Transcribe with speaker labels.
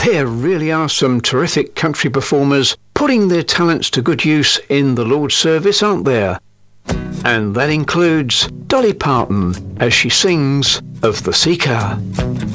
Speaker 1: There really are some terrific country performers putting their talents to good use in the Lord's service, aren't there? And that includes Dolly Parton as she sings of the Seeker.